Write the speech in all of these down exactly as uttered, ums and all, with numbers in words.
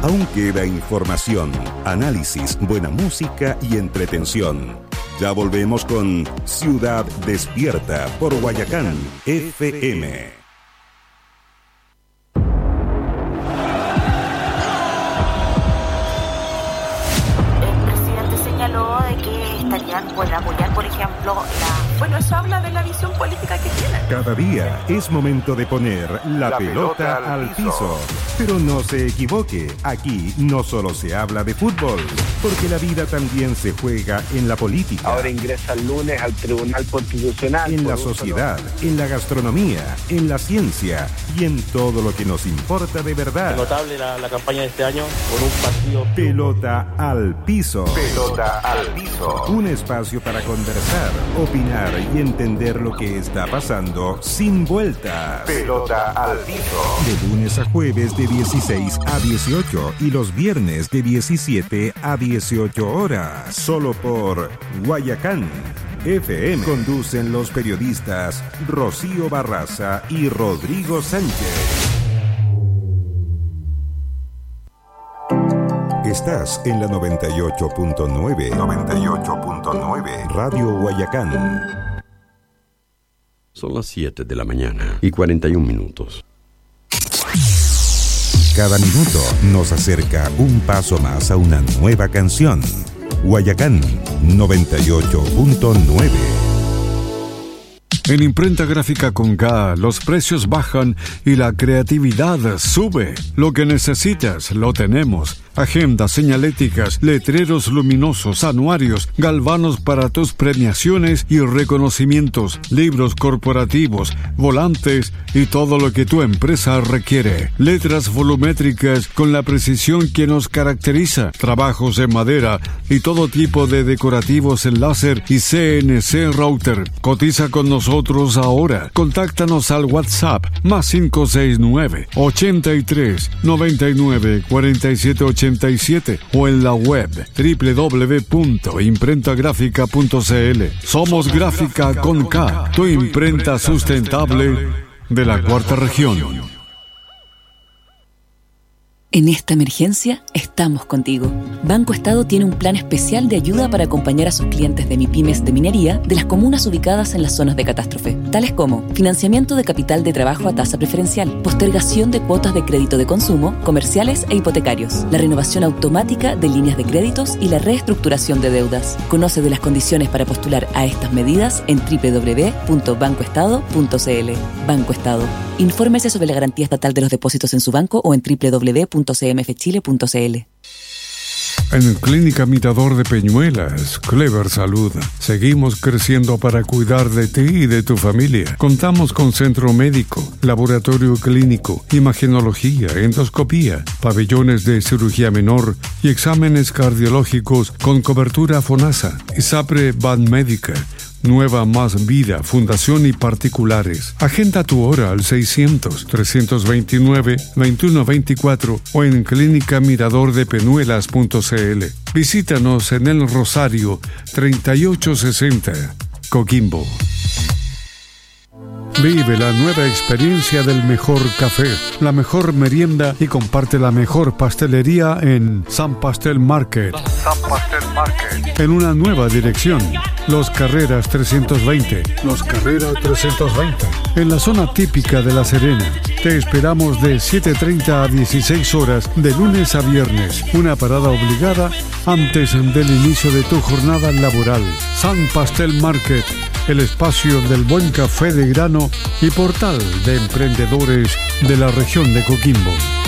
Aún queda información, análisis, buena música y entretención. Ya volvemos con Ciudad Despierta por Guayacán F M. Puede apoyar, por ejemplo, la... Bueno, eso habla de la visión política que tiene. Cada día es momento de poner la, la pelota, pelota al piso. piso. Pero no se equivoque, aquí no solo se habla de fútbol, porque la vida también se juega en la política. Ahora ingresa el lunes al Tribunal Constitucional. En la sociedad, en la gastronomía, en la ciencia y en todo lo que nos importa de verdad. Es notable la, la campaña de este año con un partido... Pelota al piso. Pelota al piso. Un espacio para conversar, opinar y entender lo que está pasando sin vueltas. Pelota al piso. De lunes a jueves de dieciséis a dieciocho y los viernes de diecisiete a dieciocho horas. Solo por Guayacán F M. Conducen los periodistas Rocío Barraza y Rodrigo Sánchez. Estás en la noventa y ocho punto nueve. noventa y ocho punto nueve. Radio Guayacán. Son las siete de la mañana y cuarenta y un minutos. Cada minuto nos acerca un paso más a una nueva canción. Guayacán noventa y ocho punto nueve. En Imprenta Gráfica con K, los precios bajan y la creatividad sube. Lo que necesitas, lo tenemos. Agendas, señaléticas, letreros luminosos, anuarios, galvanos para tus premiaciones y reconocimientos, libros corporativos, volantes y todo lo que tu empresa requiere. Letras volumétricas con la precisión que nos caracteriza. Trabajos en madera y todo tipo de decorativos en láser y C N C router. Cotiza con nosotros ahora. Contáctanos al WhatsApp más cinco seis nueve, ochenta y tres, noventa y nueve, cuarenta y siete ochenta y siete o en la web doble u doble u doble u punto imprenta gráfica punto c l. Somos Gráfica con K, tu imprenta sustentable de la cuarta región. En esta emergencia, estamos contigo. Banco Estado tiene un plan especial de ayuda para acompañar a sus clientes de MIPYMES de minería de las comunas ubicadas en las zonas de catástrofe, tales como financiamiento de capital de trabajo a tasa preferencial, postergación de cuotas de crédito de consumo, comerciales e hipotecarios, la renovación automática de líneas de créditos y la reestructuración de deudas. Conoce de las condiciones para postular a estas medidas en doble u doble u doble u punto banco estado punto c l. Banco Estado. Infórmese sobre la garantía estatal de los depósitos en su banco o en doble u doble u doble u punto c m f chile punto c l. En Clínica Mirador de Peñuelas, Clever Salud, seguimos creciendo para cuidar de ti y de tu familia. Contamos con centro médico, laboratorio clínico, imagenología, endoscopía, pabellones de cirugía menor y exámenes cardiológicos con cobertura FONASA. ISAPRE Banmédica, Nueva Más Vida, Fundación y particulares. Agenda tu hora al seiscientos, trescientos veintinueve, veintiuno veinticuatro o en clínica mirador de peñuelas punto c l. Visítanos en El Rosario, treinta y ocho sesenta, Coquimbo. Vive la nueva experiencia del mejor café, la mejor merienda y comparte la mejor pastelería en San Pastel Market. San Pastel Market. En una nueva dirección, Los Carreras trescientos veinte. Los Carreras trescientos veinte. En la zona típica de La Serena. Te esperamos de siete treinta a dieciséis horas de lunes a viernes. Una parada obligada antes del inicio de tu jornada laboral. San Pastel Market. El espacio del buen café de grano y portal de emprendedores de la región de Coquimbo.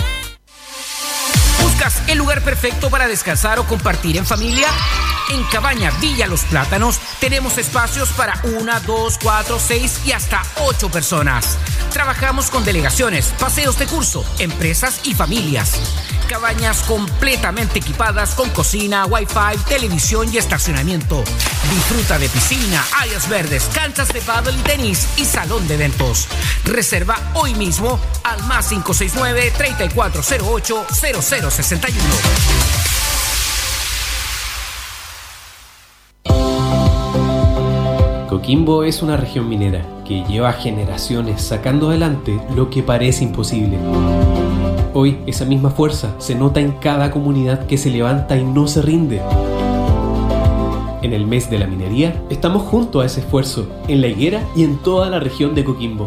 ¿Buscas el lugar perfecto para descansar o compartir en familia? En Cabaña Villa Los Plátanos tenemos espacios para una, dos, cuatro, seis y hasta ocho personas. Trabajamos con delegaciones, paseos de curso, empresas y familias. Cabañas completamente equipadas con cocina, wifi, televisión y estacionamiento. Disfruta de piscina, áreas verdes, canchas de pádel y tenis y salón de eventos. Reserva hoy mismo al más cinco seis nueve, treinta y cuatro cero ocho, cero cero sesenta y uno. Coquimbo es una región minera que lleva generaciones sacando adelante lo que parece imposible. Hoy esa misma fuerza se nota en cada comunidad que se levanta y no se rinde. En el mes de la minería, estamos junto a ese esfuerzo, en La Higuera y en toda la región de Coquimbo.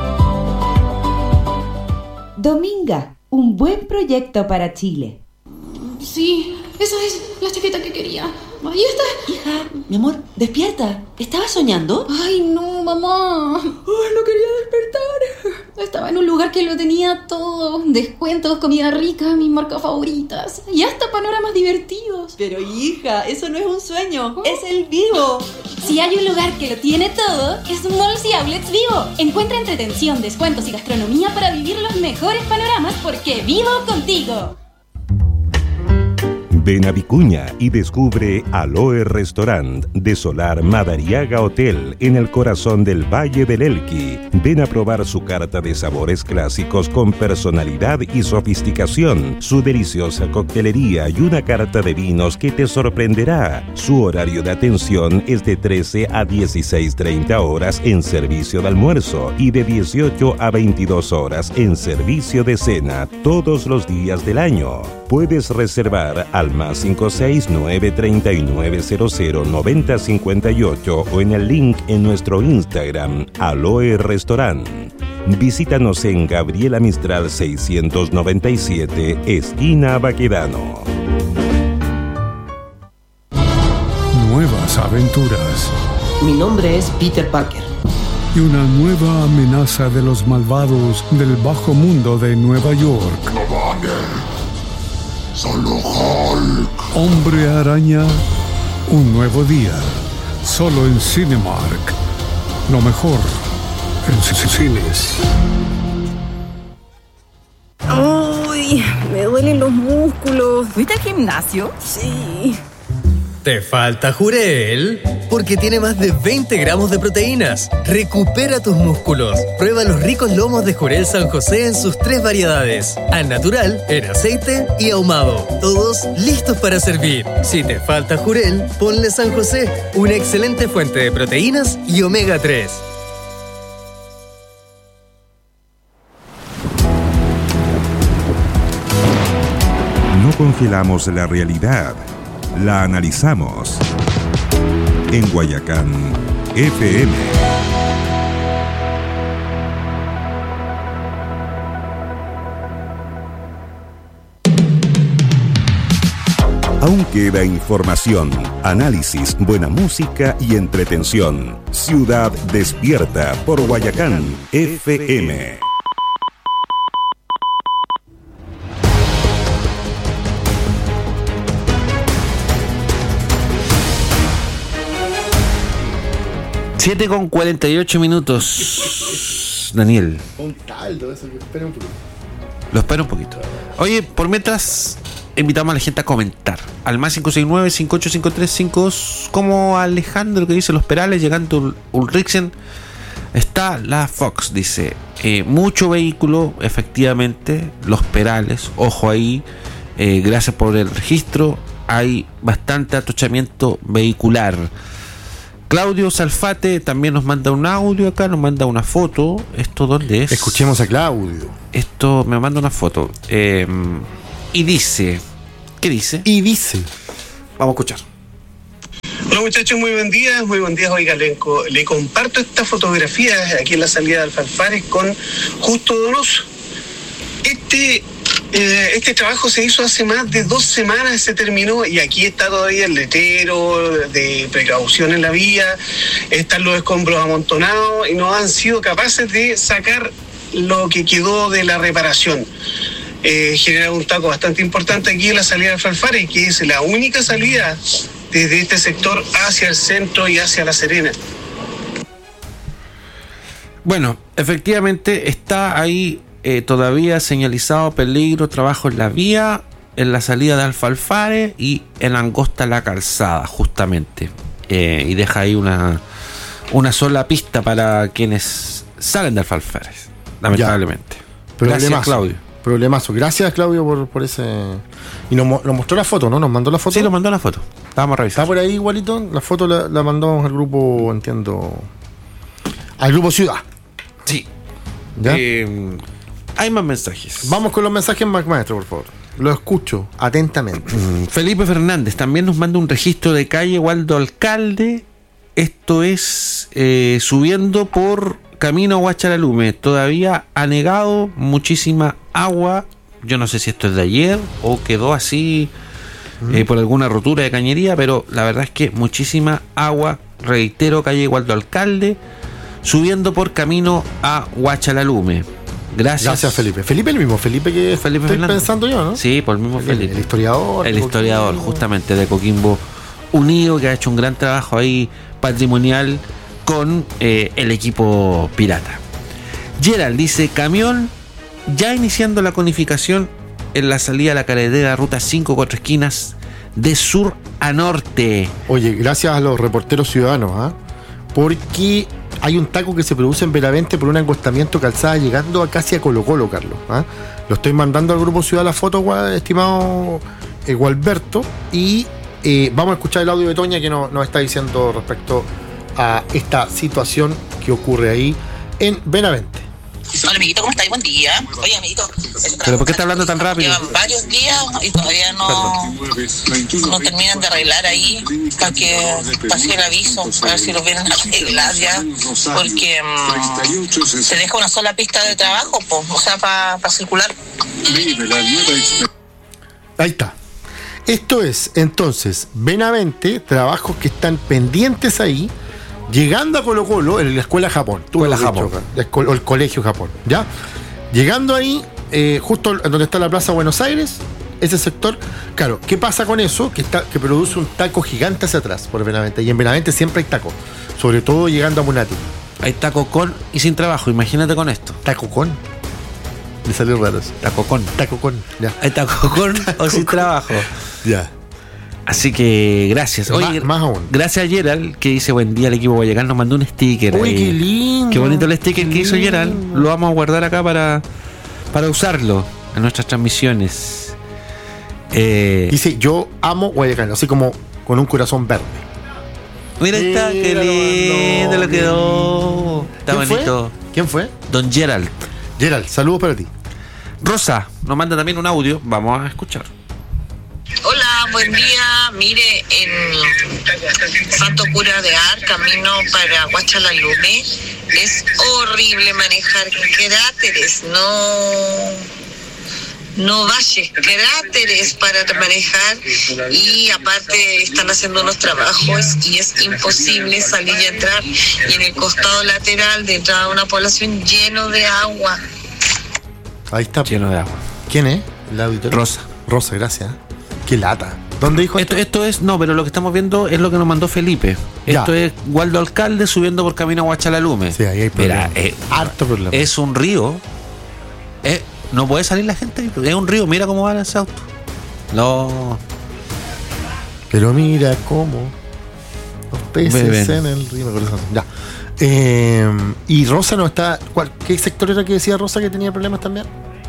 Dominga, un buen proyecto para Chile. Sí, esa es la chaqueta que quería. Ahí está. Hija, mi amor, despierta. ¿Estabas soñando? Ay, no, mamá. Ay, no quería despertar. Estaba en un lugar que lo tenía todo. Descuentos, comida rica, mis marcas favoritas. Y hasta panoramas divertidos. Pero hija, eso no es un sueño. ¿Oh? Es el Vivo. Si hay un lugar que lo tiene todo, es Malls y Outlets Vivo. Encuentra entretención, descuentos y gastronomía para vivir los mejores panoramas porque vivo contigo. Ven a Vicuña y descubre Aloe Restaurant de Solar Madariaga Hotel en el corazón del Valle del Elqui. Ven a probar su carta de sabores clásicos con personalidad y sofisticación, su deliciosa coctelería y una carta de vinos que te sorprenderá. Su horario de atención es de trece a dieciséis treinta horas en servicio de almuerzo y de dieciocho a veintidós horas en servicio de cena todos los días del año. Puedes reservar al más cinco seis nueve tres nueve cero cero nueve cero cinco ocho o en el link en nuestro Instagram, Aloe Restaurant. Visítanos en Gabriela Mistral seiscientos noventa y siete, esquina Baquedano. Nuevas aventuras. Mi nombre es Peter Parker. Y una nueva amenaza de los malvados del bajo mundo de Nueva York. Solo Hulk. Hombre Araña, un nuevo día. Solo en Cinemark. Lo mejor en cines. Uy, me duelen los músculos. ¿Fuiste al gimnasio? Sí. ¿Te falta Jurel? Porque tiene más de veinte gramos de proteínas. Recupera tus músculos. Prueba los ricos lomos de Jurel San José en sus tres variedades. Al natural, en aceite y ahumado. Todos listos para servir. Si te falta Jurel, ponle San José. Una excelente fuente de proteínas y omega tres. No congelamos la realidad. La analizamos. En Guayacán, F M. Aún queda información, análisis, buena música y entretención. Ciudad Despierta por Guayacán, F M. siete con cuarenta y ocho minutos, Daniel. Un caldo, eso que espera un poquito. Lo espero un poquito. Oye, por mientras, invitamos a la gente a comentar. Al más cinco seis nueve, cinco ocho cinco tres cinco dos, como Alejandro que dice Los Perales, llegando Ulrichsen. Está la Fox, dice. Eh, mucho vehículo, efectivamente. Los Perales, ojo ahí. Eh, gracias por el registro. Hay bastante atochamiento vehicular. Claudio Salfate también nos manda un audio acá, nos manda una foto. ¿Esto dónde es? Escuchemos a Claudio. Esto me manda una foto. Eh, y dice... ¿Qué dice? Y dice... Vamos a escuchar. Hola muchachos, muy buen día, muy buen día. Oiga, le, le comparto esta fotografía aquí en la salida de Alfalfares con Justo Donoso. Este... Eh, este trabajo se hizo hace más de dos semanas, se terminó y aquí está todavía el letrero de precaución en la vía, están los escombros amontonados y no han sido capaces de sacar lo que quedó de la reparación. Eh, genera un taco bastante importante aquí en la salida de Alfalfares, que es la única salida desde este sector hacia el centro y hacia La Serena. Bueno, efectivamente está ahí Eh, todavía señalizado peligro, trabajo en la vía, en la salida de Alfalfares y en Angosta La Calzada, justamente. Eh, y deja ahí una, una sola pista para quienes salen de Alfalfares, lamentablemente. Gracias, Claudio. Problemazo. Gracias, Claudio, por, por ese... Y nos, nos mostró la foto, ¿no? ¿Nos mandó la foto? Sí, nos mandó la foto. Estábamos revisando. ¿Está por ahí igualito? La foto la, la mandamos al grupo, entiendo... Al grupo Ciudad. Sí. ¿Ya? Eh, Hay más mensajes. Vamos con los mensajes, maestro, por favor. Lo escucho atentamente. Mm, Felipe Fernández también nos manda un registro de calle Waldo Alcalde. Esto es eh, subiendo por camino Huachalalume. Todavía ha negado muchísima agua. Yo no sé si esto es de ayer o quedó así mm. eh, por alguna rotura de cañería, pero la verdad es que muchísima agua. Reitero, calle Waldo Alcalde, subiendo por camino a Huachalalume. Gracias. Gracias, Felipe. Felipe el mismo Felipe que Felipe estoy Fernández. pensando yo, ¿no? Sí, por el mismo Felipe. El historiador. El historiador, Coquimbo. justamente, de Coquimbo Unido, que ha hecho un gran trabajo ahí patrimonial con eh, el equipo pirata. Gerald dice, camión ya iniciando la conificación en la salida a la carretera Ruta cinco, cuatro esquinas, de sur a norte. Oye, gracias a los reporteros ciudadanos, ¿ah? ¿eh? Porque hay un taco que se produce en Benavente por un encostamiento calzada llegando a casi a Colo Colo, Carlos. ¿eh? Lo estoy mandando al grupo Ciudad la foto, estimado eh, Gualberto, y eh, vamos a escuchar el audio de Toña que nos, nos está diciendo respecto a esta situación que ocurre ahí en Benavente. Hola, amiguito, ¿cómo estáis? Buen día. Oye, amiguito. ¿Pero por qué está hablando tan rápido? Llevan varios días y todavía no, no terminan de arreglar ahí para que pase el aviso, a ver si lo vienen a arreglar ya, porque um, se deja una sola pista de trabajo, po, o sea, para pa circular. Ahí está. Esto es, entonces, Benavente, trabajos que están pendientes ahí, llegando a Colo Colo, en la Escuela Japón. Tú Escuela lo has Japón. dicho acá, la escuela- o el Colegio Japón, ¿ya? Llegando ahí, eh, justo donde está la Plaza Buenos Aires, ese sector, claro, ¿qué pasa con eso? Que, está, que produce un taco gigante hacia atrás por Benavente, y en Benavente siempre hay taco, sobre todo llegando a Munati. Hay taco con y sin trabajo, imagínate con esto. ¿Taco con? Me salió raro eso. Taco con. Taco con, ya. Hay taco con o sin trabajo. Ya. Así que gracias. Oye, más, más aún. Gracias a Gerald, que dice buen día al equipo Guayacán, nos mandó un sticker. Uy, ahí. qué lindo. Qué bonito el sticker qué que hizo lindo. Gerald. Lo vamos a guardar acá para, para usarlo en nuestras transmisiones. Eh, Dice, yo amo Guayacán, así como con un corazón verde. mira, está, qué Mira, lindo no, lo quedó. Está ¿Quién bonito. fue? ¿Quién fue? Don Gerald. Gerald, saludos para ti. Rosa nos manda también un audio. Vamos a escuchar. Hola, buen día. Mire, en Santo Cura de Ar, camino para Huachalalume, es horrible manejar cráteres, no, no valles, cráteres para manejar, y aparte están haciendo unos trabajos y es imposible salir y entrar, y en el costado lateral de entrada a una población lleno de agua. Ahí está. Lleno de agua. ¿Quién es? El auditor. Rosa. Rosa, gracias. Qué lata. ¿Dónde dijo esto? Esto es, no, pero lo que estamos viendo es lo que nos mandó Felipe. Ya. Esto es Waldo Alcalde subiendo por camino a Huachalalume. Sí, ahí hay problema. Mira, eh, harto problema. es un río. Eh, no puede salir la gente. Es un río, mira cómo va ese auto. No. Pero mira cómo los peces Beben. en el río. Me acuerdo de esa canción. Ya. Eh, y Rosa no está. ¿cuál, ¿Qué sector era que decía Rosa que tenía problemas también?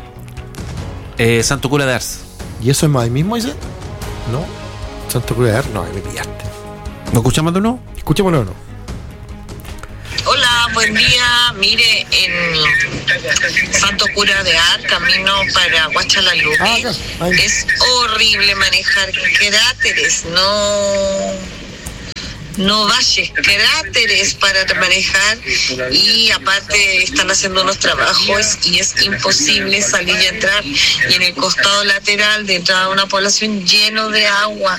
Eh, Santo Cura de Ars. ¿Y eso es más ahí mismo, dice? ¿No? Santo Cruz de Ar, no, ahí me pillaste. ¿Lo escuchamos de nuevo? Escuchémoslo o no. Hola, buen día. Mire, en Santo Cura de Ar, camino para Huachalalume, Ah, acá. Ahí. es horrible manejar cráteres, no... No valles, cráteres para manejar, y aparte están haciendo unos trabajos y es imposible salir y entrar, y en el costado lateral de entrada a una población lleno de agua.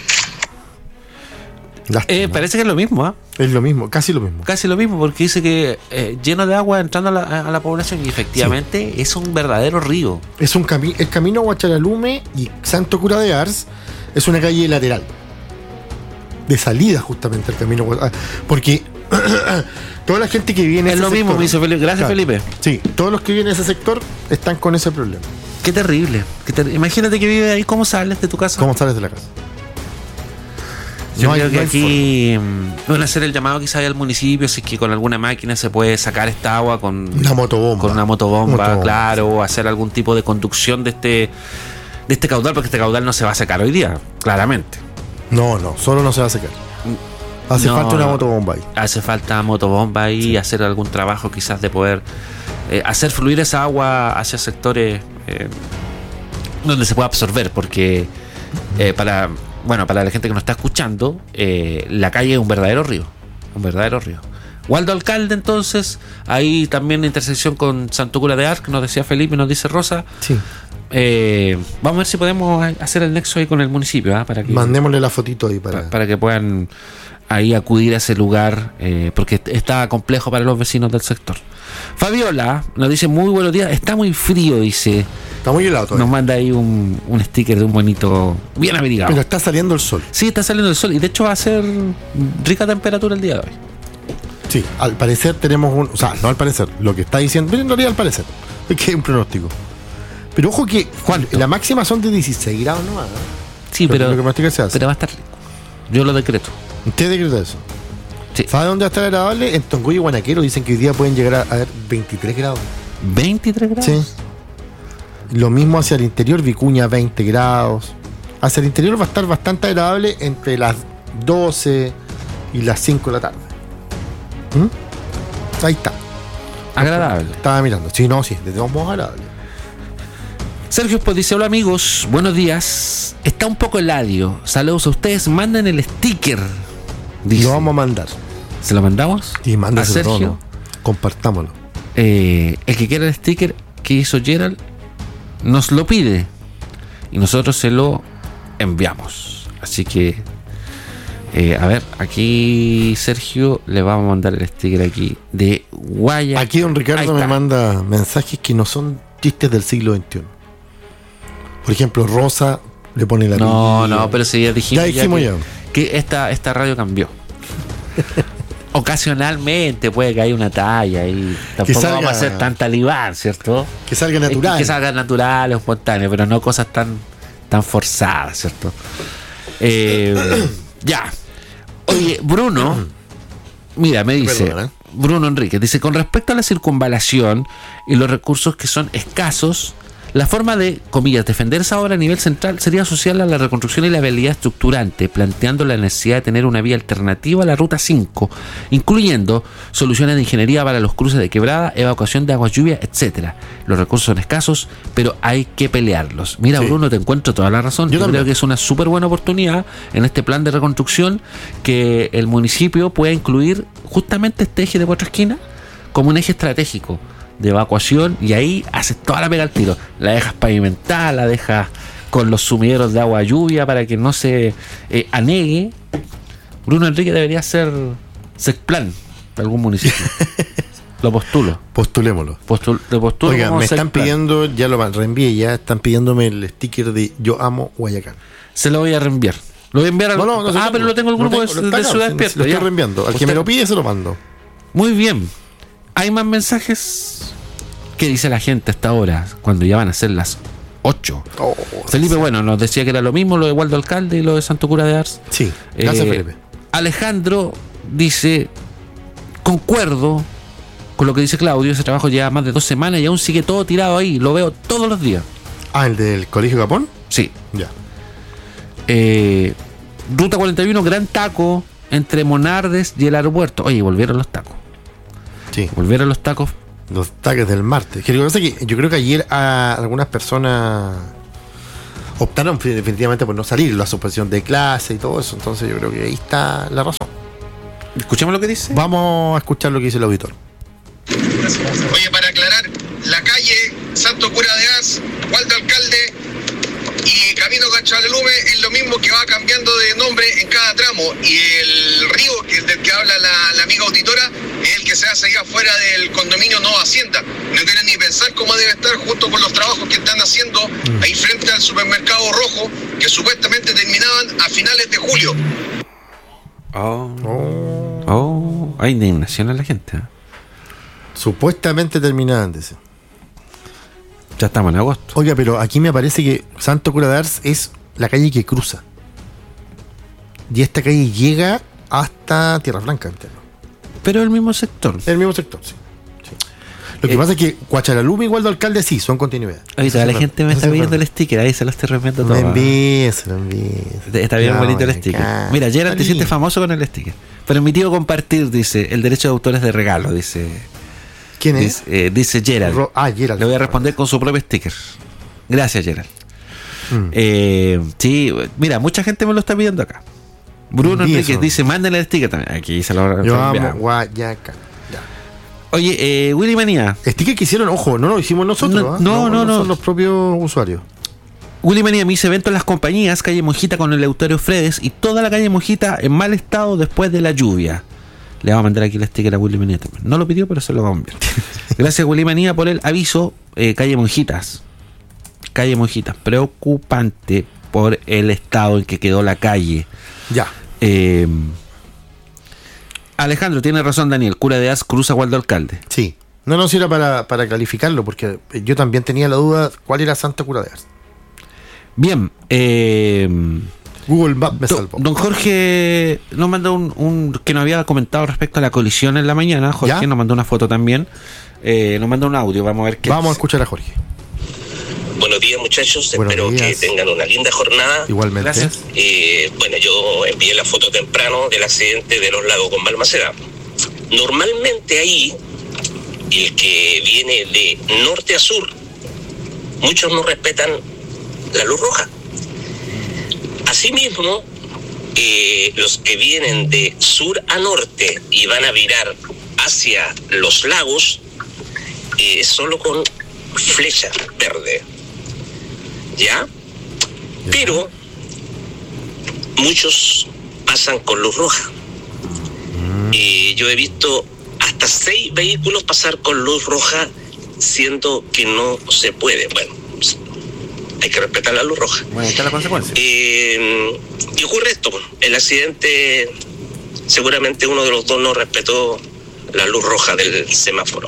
Eh, parece que es lo mismo, ¿ah? Es lo mismo, casi lo mismo. Casi lo mismo, porque dice que eh, lleno de agua entrando a la, a la población, y efectivamente sí. Es un verdadero río. Es un cami- el camino a Huachalalume y Santo Cura de Ars es una calle lateral. De salida justamente al camino. Porque toda la gente que viene es a ese lo mismo, sector, me dice Felipe. Gracias, claro, Felipe. Sí, todos los que vienen a ese sector están con ese problema. Qué terrible. Qué ter- Imagínate que vive ahí. ¿Cómo sales de tu casa? ¿Cómo sales de la casa? Yo No creo hay- que no hay aquí mm, van a hacer el llamado quizás al municipio, si es que con alguna máquina se puede sacar esta agua con Una motobomba. con una motobomba, Motobomba. claro, o hacer algún tipo de conducción de este de este caudal, porque este caudal no se va a sacar hoy día, claramente. No, no, solo no se va a secar. Hace No, falta una no. motobomba ahí. Hace falta motobomba ahí, sí. Hacer algún trabajo quizás de poder eh, hacer fluir esa agua hacia sectores eh, donde se pueda absorber, porque eh, para bueno para la gente que nos está escuchando, eh, la calle es un verdadero río, un verdadero río. Waldo Alcalde, entonces, ahí también la intersección con Santo Cura de Arc, nos decía Felipe, nos dice Rosa. Sí. Eh, vamos a ver si podemos hacer el nexo ahí con el municipio, ¿eh? Para que, mandémosle la fotito ahí para, para, para que puedan ahí acudir a ese lugar, eh, porque está complejo para los vecinos del sector. Fabiola nos dice muy buenos días, está muy frío, dice. Está muy helado todavía. Nos manda ahí un, un sticker de un bonito, bien abrigado. Pero está saliendo el sol. Sí, está saliendo el sol y de hecho va a ser rica temperatura el día de hoy. Sí, al parecer tenemos un, o sea, no al parecer, lo que está diciendo, pero en realidad al parecer, es que es un pronóstico. Pero ojo que ¿cuánto? La máxima son de dieciséis grados nomás, ¿no? Sí, pero, lo que se hace. pero va a estar rico. Yo lo decreto. ¿Usted decreta eso? Sí. ¿Sabe dónde va a estar agradable? En Tongoy y Guanaquero dicen que hoy día pueden llegar a, a ver veintitrés grados. ¿veintitrés grados? Sí. Lo mismo hacia el interior, Vicuña veinte grados. Hacia el interior va a estar bastante agradable entre las doce y las cinco de la tarde. ¿Mm? Ahí está. Agradable. Estaba mirando. Sí, no, sí, desde vamos agradable. Sergio pues dice, hola amigos, buenos días. Está un poco heladio. Saludos a ustedes, manden el sticker. Dice. Lo vamos a mandar. ¿Se lo mandamos? Y a Sergio. Todo, ¿no? Compartámoslo. Eh, el que quiera el sticker que hizo Gerald nos lo pide y nosotros se lo enviamos. Así que eh, a ver, aquí Sergio le vamos a mandar el sticker aquí de Guaya. Aquí don Ricardo me manda mensajes que no son chistes del siglo veintiuno. Por ejemplo, Rosa le pone la No, pilla. no, pero si ya dijimos, ya dijimos ya ya. Que, que esta, esta radio cambió. Ocasionalmente puede que haya una talla y tampoco salga, vamos a ser tan talibán, ¿cierto? Que salga natural. Que, que salga natural, espontáneo, pero no cosas tan, tan forzadas, ¿cierto? Eh, ya. Oye, Bruno, mira, me dice, Perdona. Bruno Enrique, dice, con respecto a la circunvalación y los recursos que son escasos, la forma de, comillas, defender esa obra a nivel central sería asociarla a la reconstrucción y la vialidad estructurante, planteando la necesidad de tener una vía alternativa a la Ruta cinco, incluyendo soluciones de ingeniería para los cruces de quebrada, evacuación de aguas lluvias, etcétera. Los recursos son escasos, pero hay que pelearlos. Mira, sí. Bruno, te encuentro toda la razón. Yo, Yo creo que es una súper buena oportunidad en este plan de reconstrucción que el municipio pueda incluir justamente este eje de Cuatro Esquinas como un eje estratégico de evacuación, y ahí haces toda la pega al tiro. La dejas pavimentada, la dejas con los sumideros de agua lluvia para que no se eh, anegue. Bruno Enrique debería ser sexplan de algún municipio. Lo postulo. Postulémoslo. Postul, lo postulo. Oiga, me están sexplan. pidiendo, ya lo reenvié, ya están pidiéndome el sticker de Yo Amo Guayacán. Se lo voy a reenviar. Lo voy a enviar al no, no, no, Ah, pero lo tengo el grupo no tengo, de, de acá, Ciudad se, Despierta. Lo estoy ya. reenviando. Al Usted... que me lo pide se lo mando. Muy bien. ¿Hay más mensajes? ¿Qué dice la gente hasta ahora? Cuando ya van a ser las ocho. Oh, Felipe, sí. bueno, nos decía que era lo mismo lo de Waldo Alcalde y lo de Santo Cura de Ars. Sí, gracias eh, Felipe. Alejandro dice, concuerdo con lo que dice Claudio, ese trabajo lleva más de dos semanas y aún sigue todo tirado ahí, lo veo todos los días. Ah, ¿el del Colegio Japón? Sí. Ya. Eh, Ruta cuarenta y uno, gran taco entre Monardes y el aeropuerto. Oye, volvieron los tacos. Sí. Volvieron los tacos. Los taques del martes. Que lo que pasa es que yo creo que ayer a algunas personas optaron definitivamente por no salir, la suspensión de clase y todo eso. Entonces yo creo que ahí está la razón. ¿Escuchemos lo que dice? Vamos a escuchar lo que dice el auditor. Oye, para aclarar, la calle Santo Cura de Ars, Waldo Alcalde y Camino Cachalalume es lo mismo, que va cambiando de nombre en cada tramo, y el río que es del que habla la, la amiga auditora es el que se hace allá afuera del condominio Nueva Hacienda. No quieren ni pensar cómo debe estar justo por los trabajos que están haciendo ahí frente al supermercado rojo, que supuestamente terminaban a finales de julio. Oh, oh, oh. Hay indignación a la gente, ¿eh? Supuestamente terminaban, dice. Ya estamos en agosto. Oiga, pero aquí me parece que Santo Cura de Ars es la calle que cruza. Y esta calle llega hasta Tierra Blanca. Interno. Pero el mismo sector. El mismo sector, sí. sí. Lo que eh, pasa es que Cuachalalume y Waldo Alcalde sí, son continuidad. Ahorita la se gente me está pidiendo el sticker, ahí se lo estoy reenviando todo. Me envíe, se lo envíe. Está bien no, bonito el sticker. Acá. Mira, Gerard te siente famoso con el sticker. Permitido compartir, dice, el derecho de autores de regalo, dice. ¿Quién es? Dice, eh, dice Gerald. Ro- ah, Gerald. Le voy a responder con su propio sticker. Gracias, Gerald. Mm. Eh, sí, mira, mucha gente me lo está pidiendo acá. Bruno Envíe Enriquez eso. dice, mándenle el sticker también. Aquí se lo Yo enviamos. amo Guayacan. Ya. Oye, eh, Willy Manía. Sticker que hicieron, ojo, no lo hicimos nosotros. No, ¿ah? no, no, no. Son los propios usuarios. Willy Manía me dice evento en las compañías, calle Mojita con el Eleuterio Fredes y toda la calle Mojita en mal estado después de la lluvia. Le vamos a mandar aquí el sticker a Willy Manía también. No lo pidió, pero se lo vamos a enviar. Gracias, Willy Manía, por el aviso. Eh, calle Monjitas. Calle Monjitas. Preocupante por el estado en que quedó la calle. Ya. Eh, Alejandro, tiene razón Daniel. Cura de As cruza Waldo Alcalde. Sí. No, no, si era para, para clarificarlo, porque yo también tenía la duda cuál era Santa Cura de Ars. Bien. Eh, Google Maps me don, salvó. don Jorge nos mandó un, un que nos había comentado respecto a la colisión en la mañana. Jorge ¿Ya? nos mandó una foto también. Eh, nos mandó un audio. Vamos a ver qué Vamos a dice. escuchar a Jorge. Buenos días, muchachos. Buenos Espero días. que tengan una linda jornada. Igualmente. Gracias. Eh, bueno, yo envié la foto temprano del accidente de los lagos con Balmaceda. Normalmente ahí, el que viene de norte a sur, muchos no respetan la luz roja. Asimismo, eh, los que vienen de sur a norte y van a virar hacia los lagos, eh, solo con flecha verde. ¿Ya? Pero muchos pasan con luz roja. Eh, yo he visto hasta seis vehículos pasar con luz roja, siendo que no se puede. Bueno, hay que respetar la luz roja. Bueno, está la consecuencia. Eh, y ocurre esto: el accidente, seguramente uno de los dos no respetó la luz roja del semáforo.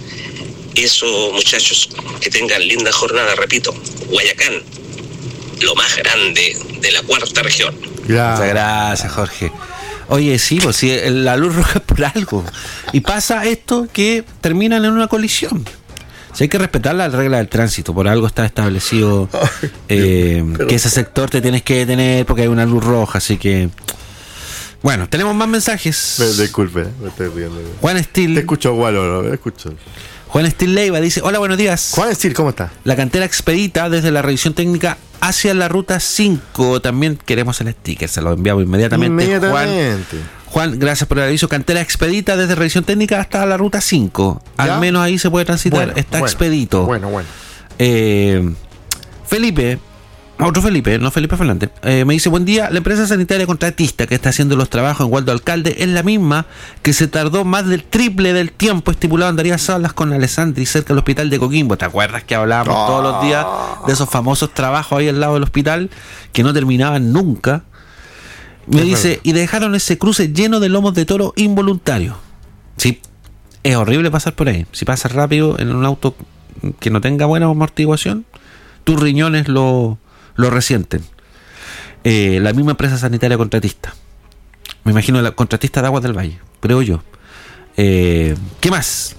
Eso, muchachos, que tengan linda jornada. Repito, Guayacán, lo más grande de la cuarta región. Muchas gracias, Jorge. Oye, sí, pues si la luz roja es por algo. Y pasa esto que terminan en una colisión. Si hay que respetar la regla del tránsito, por algo está establecido eh, que ese sector te tienes que detener porque hay una luz roja, así que... Bueno, tenemos más mensajes. Me, disculpe, me estoy riendo. Juan Steel. Te escucho, Gualo, no, me escucho. Juan Steel Leiva dice, hola, buenos días. Juan Steel, ¿cómo está? La cantera expedita desde la revisión técnica hacia la ruta cinco. También queremos el sticker, se lo enviamos inmediatamente. Inmediatamente. Juan, Juan, gracias por el aviso. Cantera expedita desde revisión técnica hasta la ruta cinco. ¿Ya? Al menos ahí se puede transitar. Bueno, Está bueno, expedito. Bueno, bueno. Eh, Felipe, otro Felipe, no Felipe Fernández, eh, me dice, buen día, la empresa sanitaria contratista que está haciendo los trabajos en Waldo Alcalde es la misma que se tardó más del triple del tiempo estipulado en Darío Salas con Alessandri cerca del hospital de Coquimbo. ¿Te acuerdas que hablábamos oh. todos los días de esos famosos trabajos ahí al lado del hospital que no terminaban nunca? Me es dice, verdad. Y dejaron ese cruce lleno de lomos de toro involuntarios. Sí, es horrible pasar por ahí. Si pasas rápido en un auto que no tenga buena amortiguación, tus riñones lo, lo resienten. Eh, la misma empresa sanitaria contratista. Me imagino la contratista de Aguas del Valle, creo yo. Eh, ¿Qué más?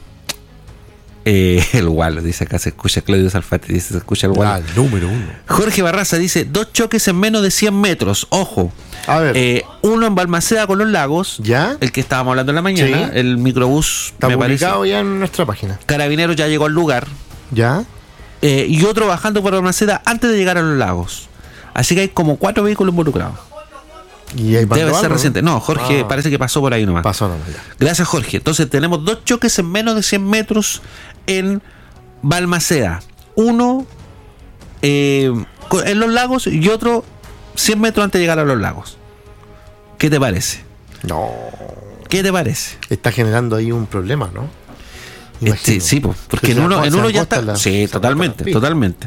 Eh, el Wallo, dice acá, se escucha Claudio Salfate, dice, se escucha el Wallo. Ah, el número uno. Jorge Barraza dice, dos choques en menos de cien metros, ojo. A ver. Eh, uno en Balmaceda con los lagos, ¿ya? El que estábamos hablando en la mañana, sí. El microbús, está me publicado parece. Ya en nuestra página. Carabineros ya llegó al lugar. ¿Ya? Eh, y otro bajando por Balmaceda antes de llegar a los lagos. Así que hay como cuatro vehículos involucrados. ¿Y hay Debe ser algo, reciente. No, Jorge ah. parece que pasó por ahí nomás. Pasó nomás. Ya. Gracias, Jorge. Entonces tenemos dos choques en menos de cien metros en Balmaceda. Uno eh, en los lagos y otro cien metros antes de llegar a los lagos. ¿Qué te parece? No. ¿Qué te parece? Está generando ahí un problema, ¿no? Este, sí, pues, porque en uno, en uno ya está. La, sí, totalmente, totalmente.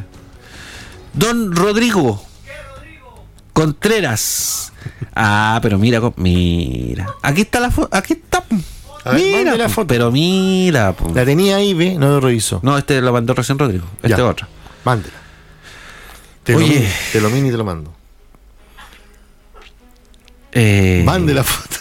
Don Rodrigo Contreras. Ah, pero mira, mira. Aquí está la foto. Aquí está. A ver, mira, la foto. Pero mira. Po. La tenía ahí, ve, no lo revisó. No, este lo mandó recién Rodrigo. Este ya. otro. Mándela. Te Oye. Lo mini, te lo mini y te lo mando. Eh, Mande la foto.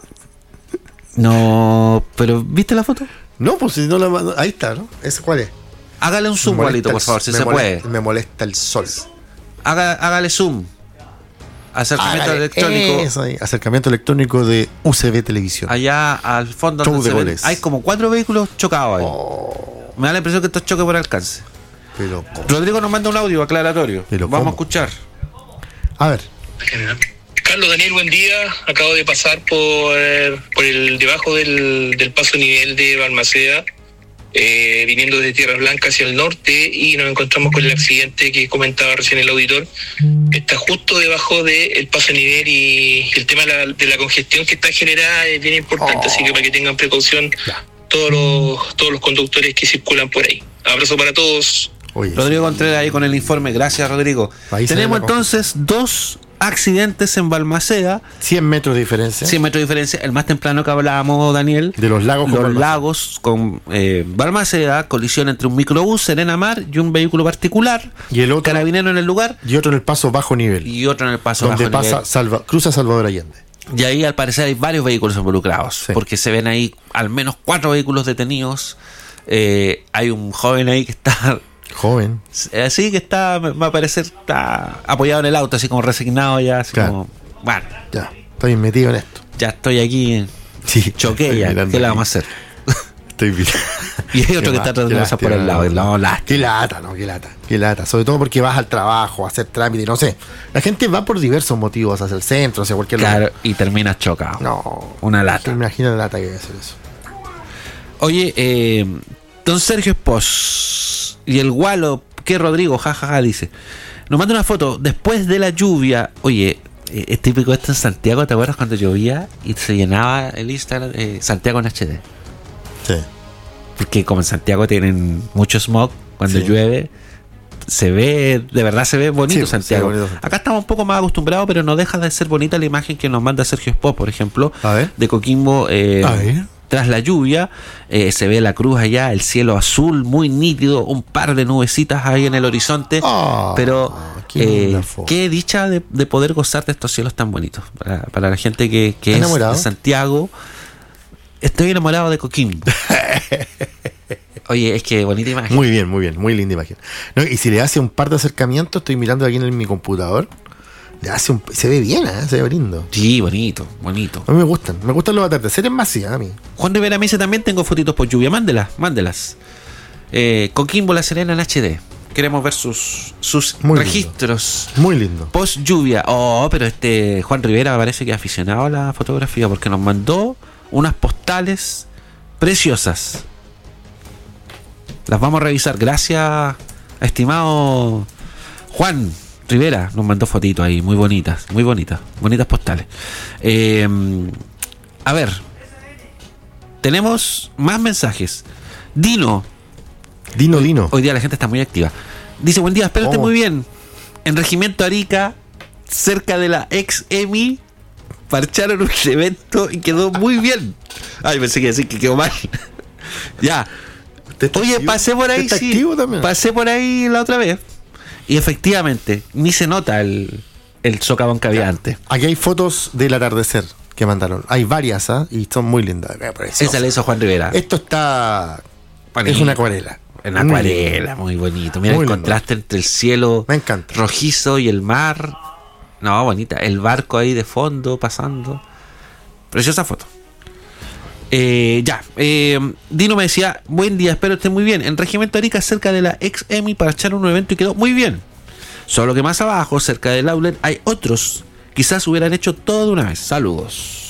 No, pero ¿viste la foto? No, pues si no la mando. Ahí está, ¿no? ¿Ese cuál es? Hágale un zoom, Walito, por favor, si se molesta, puede. Me molesta el sol. Haga, hágale zoom. Acercamiento Ah, electrónico. Eso ahí, acercamiento electrónico de U C B Televisión. Allá al fondo Show donde de se ven- goles. hay como cuatro vehículos chocados ahí. Oh. Me da la impresión que esto es choque por alcance. Pero, Rodrigo nos manda un audio aclaratorio. Pero, Vamos ¿cómo? a escuchar. A ver. Carlos Daniel, buen día. Acabo de pasar por, eh, por el debajo del, del paso nivel de Balmaceda, eh, viniendo desde Tierras Blancas hacia el norte, y nos encontramos con el accidente que comentaba recién el auditor. Está justo debajo del paso nivel, y el tema de la, de la congestión que está generada es bien importante, así que para que tengan precaución todos los, todos los conductores que circulan por ahí. Abrazo para todos. Oye, Rodrigo Contreras ahí con el informe. Gracias, Rodrigo. Ahí se Tenemos ve la entonces dos accidentes en Balmaceda. cien metros de diferencia. cien metros de diferencia. El más temprano que hablábamos, Daniel. De los lagos con Los Balmaceda. lagos con eh, Balmaceda. Colisión entre un microbús, Serena Mar, y un vehículo particular. Y el otro, Carabinero en el lugar. y otro en el paso bajo nivel. Y otro en el paso donde bajo pasa nivel. Salva, cruza Salvador Allende. Y ahí al parecer hay varios vehículos involucrados. Sí. Porque se ven ahí al menos cuatro vehículos detenidos. Eh, hay un joven ahí que está... Joven. Así que está, me va a parecer, está apoyado en el auto, así como resignado ya, así Claro. como, bueno, Ya, estoy metido en esto. ya estoy aquí, Sí, choqué estoy ya, mirando ¿qué le aquí. vamos a hacer? Estoy bien. Y hay otro Qué que ma- está tratando qué de pasar por lástima, el lado, y no, lástima. Qué lata, no, qué lata, qué lata. Sobre todo porque vas al trabajo, a hacer trámite, no sé. La gente va por diversos motivos hacia el centro, hacia cualquier Claro, lugar. y terminas chocado. No. Una Se lata. imagina la lata que debe ser eso. Oye, eh, don Sergio Espos y el Gualo, que Rodrigo, jajaja, ja, ja, dice, nos manda una foto después de la lluvia. Oye, eh, es típico esto en Santiago, ¿te acuerdas cuando llovía y se llenaba el Instagram eh, Santiago en H D? Sí. Porque como en Santiago tienen mucho smog, cuando Sí. llueve se ve, de verdad se ve bonito Sí, Santiago. se ve bonito. Acá estamos un poco más acostumbrados, pero no deja de ser bonita la imagen que nos manda Sergio Espos, por ejemplo, A ver. de Coquimbo. eh, A ver. Tras la lluvia, eh, se ve la cruz allá, el cielo azul, muy nítido, un par de nubecitas ahí en el horizonte. Ah, pero qué eh, linda foto. qué dicha de, de poder gozar de estos cielos tan bonitos. Para, para la gente que, que es ¿Enamorado? de Santiago, estoy enamorado de Coquimbo. Oye, es que bonita imagen. Muy bien, muy bien, muy linda imagen. No, y si le hace un par de acercamientos, estoy mirando aquí en, el- mi computador, le hace un, se ve bien, ¿eh? Se ve lindo. Sí, bonito, bonito. A mí me gustan, me gustan los atardeceres más, sí, a mí. Juan Rivera me dice también tengo fotitos por lluvia. Mándelas, mándelas. Eh, Coquimbo, La Serena en H D. Queremos ver sus, sus Muy registros. Muy lindo. Post lluvia. Oh, pero este Juan Rivera parece que es aficionado a la fotografía porque nos mandó unas postales preciosas. Las vamos a revisar. Gracias, estimado Juan Rivera. Nos mandó fotitos ahí, muy bonitas, muy bonitas, bonitas postales. Eh, a ver, tenemos más mensajes. Dino. Dino, Dino. Hoy día la gente está muy activa. Dice, buen día, espérate Oh. muy bien. En Regimiento Arica, cerca de la ex EMI, parcharon un evento y quedó muy bien. Ay, pensé que decir que quedó mal. Ya. Oye, pasé por ahí, ¿Está sí. activo también? Pasé por ahí la otra vez. Y efectivamente, ni se nota el, el socavón que había antes. Aquí hay fotos del atardecer que mandaron. Hay varias, ¿ah? Y son muy lindas. Esa la hizo Juan Rivera. Esto está... Bonito. Es una acuarela. Una Muy acuarela, lindo. muy bonito. Mira Muy el lindo. contraste entre el cielo Me encanta. rojizo y el mar. No, bonita. El barco ahí de fondo pasando. Preciosa foto. Eh, ya. Eh, Dino me decía, buen día, espero esté muy bien. En Regimiento Arica, cerca de la ex EMI, para echar un evento y quedó muy bien. Solo que más abajo, cerca del outlet, hay otros. Quizás hubieran hecho todo de una vez. Saludos.